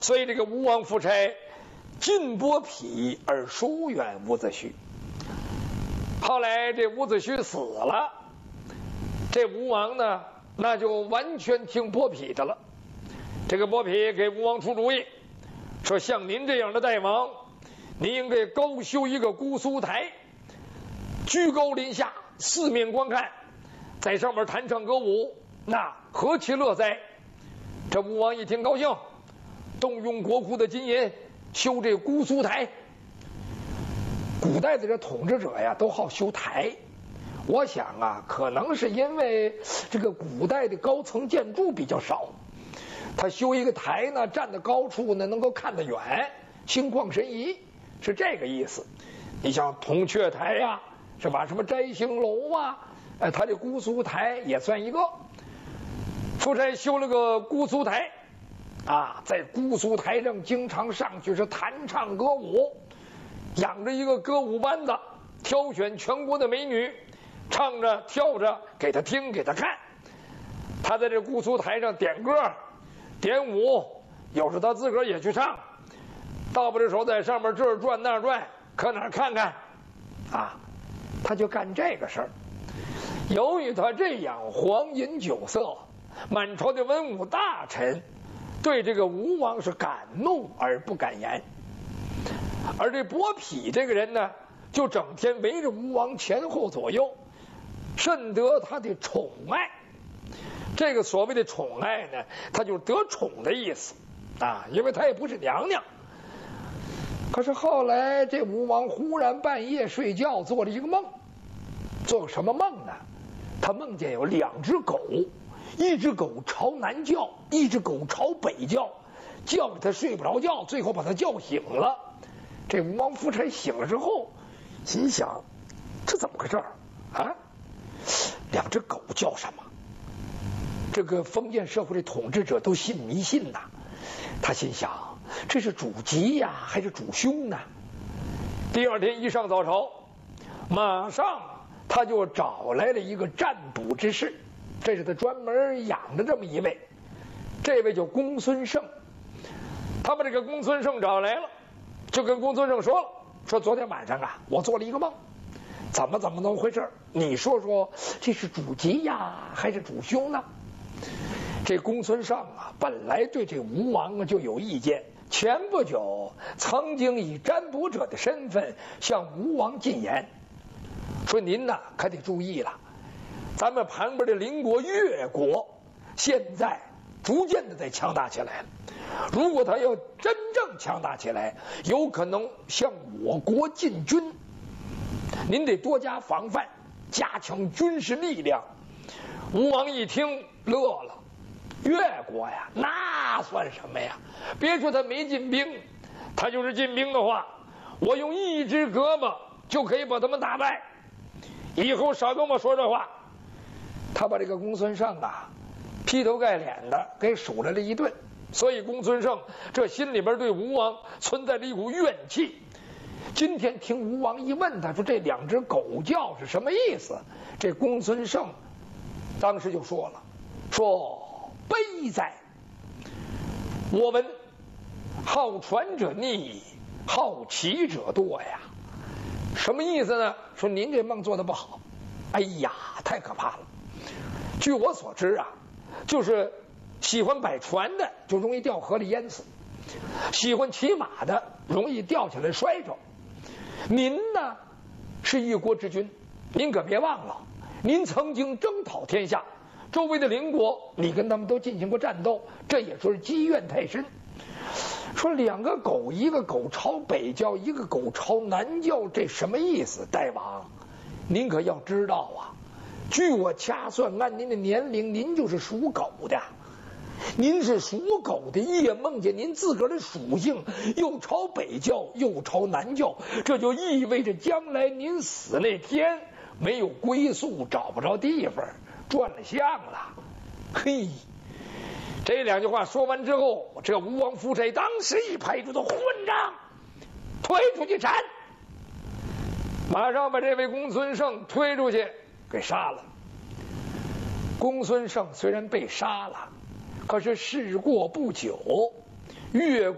所以这个吴王夫差进伯嚭而疏远伍子胥。后来这伍子胥死了，这吴王呢，那就完全听伯嚭的了。这个伯嚭给吴王出主意，说像您这样的大王，您应该高修一个姑苏台，居高临下，四面观看，在上面弹唱歌舞，那何其乐哉！这吴王一听高兴，动用国库的金银修这姑苏台。古代的这统治者呀，都好修台。我想啊，可能是因为这个古代的高层建筑比较少，他修一个台呢，站在高处呢，能够看得远，心旷神怡，是这个意思。你像铜雀台呀，是吧？什么摘星楼啊，他这姑苏台也算一个。夫差修了个姑苏台啊，在姑苏台上经常上去是弹唱歌舞，养着一个歌舞班子，挑选全国的美女，唱着跳着给他听给他看。他在这姑苏台上点歌点舞，有时他自个儿也去唱，倒不着手在上面这儿转那儿转，可哪儿看看啊，他就干这个事儿。由于他这样荒淫酒色，满朝的文武大臣对这个吴王是敢怒而不敢言。而这伯嚭这个人呢，就整天围着吴王前后左右，甚得他的宠爱。这个所谓的宠爱呢，他就是得宠的意思啊，因为他也不是娘娘。可是后来这吴王忽然半夜睡觉做了一个梦，做个什么梦呢？他梦见有两只狗，一只狗朝南叫，一只狗朝北叫，叫着他睡不着觉，最后把他叫醒了。这吴王夫差醒了之后，心想这怎么回事啊？两只狗叫什么？这个封建社会的统治者都信迷信呐。他心想这是主吉呀，还是主凶呢？第二天一上早朝，马上他就找来了一个占卜之士，这是他专门养的这么一位，这位叫公孙胜。他把这个公孙胜找来了，就跟公孙胜说了，说昨天晚上啊，我做了一个梦，怎么回事？你说说这是主吉呀，还是主凶呢？这公孙胜啊，本来对这吴王啊就有意见，前不久曾经以占卜者的身份向吴王进言，说您呐可得注意了，咱们旁边的邻国越国现在逐渐的在强大起来了，如果他要真正强大起来，有可能向我国进军，您得多加防范，加强军事力量。吴王一听乐了，越国呀，那算什么呀？别说他没进兵，他就是进兵的话，我用一只胳膊就可以把他们打败。以后少跟我说这话。他把这个公孙胜啊，劈头盖脸的给数来了一顿。所以公孙胜这心里边对吴王存在着一股怨气。今天听吴王一问他说这两只狗叫是什么意思，这公孙胜当时就说了，说悲哉，我闻好传者逆，好骑者多呀。什么意思呢？说您这梦做得不好，哎呀太可怕了。据我所知啊，就是喜欢摆船的就容易掉河里淹死，喜欢骑马的容易掉下来摔着。您呢是一国之君，您可别忘了，您曾经征讨天下，周围的邻国你跟他们都进行过战斗，这也说是积怨太深。说两个狗，一个狗朝北叫，一个狗朝南叫，这什么意思？大王您可要知道啊，据我掐算，按您的年龄，您就是属狗的。您是属狗的，夜梦见您自个儿的属性又朝北叫又朝南叫，这就意味着将来您死那天没有归宿，找不着地方，转了相了。嘿，这两句话说完之后，这吴王夫差当时一拍桌子，混账，推出去斩，马上把这位公孙胜推出去给杀了。公孙胜虽然被杀了，可是事过不久，越